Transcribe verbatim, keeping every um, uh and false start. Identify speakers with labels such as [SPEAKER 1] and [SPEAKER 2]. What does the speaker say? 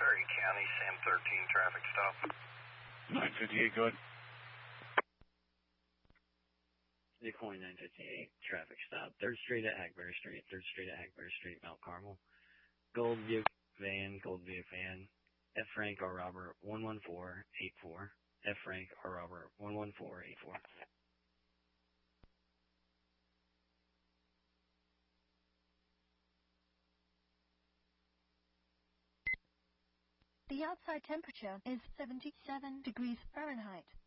[SPEAKER 1] Surrey County, Sam thirteen, traffic stop.
[SPEAKER 2] nine fifty-eight, good.
[SPEAKER 3] Decoy nine fifty-eight, traffic stop. third Street at Hackberry Street, third Street at Hackberry Street, Mount Carmel. Gold Buick van, Gold Buick van. F. Frank R. Robert, one one four eight four. F. Frank R. Robert, one one four eight four.
[SPEAKER 4] The outside temperature is seventy-seven degrees Fahrenheit.